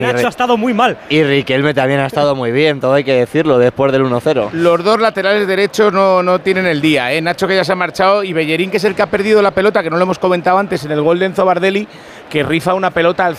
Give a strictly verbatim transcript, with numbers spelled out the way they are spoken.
Nacho ha estado muy mal. Y Riquelme también ha estado muy bien, todo hay que decirlo, después del uno cero. Los dos laterales derechos no, no tienen el día, ¿eh? Nacho, que ya se ha marchado, y Bellerín, que es el que ha perdido la pelota, que no lo hemos comentado antes, en el gol de Enzo Bardelli, que rifa una pelota al